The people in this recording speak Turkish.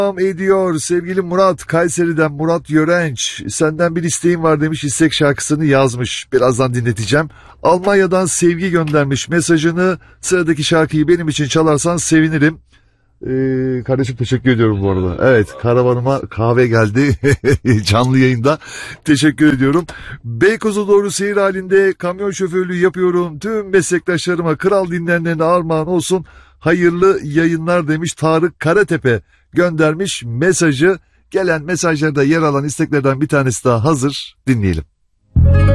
Devam ediyor sevgili Murat, Kayseri'den Murat Yörenç. Senden bir isteğim var demiş, istek şarkısını yazmış. Birazdan dinleteceğim. Almanya'dan Sevgi göndermiş mesajını. Sıradaki şarkıyı benim için çalarsan sevinirim. Kardeşim teşekkür ediyorum bu arada. Evet, karavanıma kahve geldi canlı yayında. Teşekkür ediyorum. Beykoz'a doğru seyir halinde kamyon şoförlüğü yapıyorum. Tüm meslektaşlarıma, kral dinleyenlerine armağan olsun. Hayırlı yayınlar demiş Tarık Karatepe göndermiş mesajı. Gelen mesajlarda yer alan isteklerden bir tanesi daha hazır. Dinleyelim.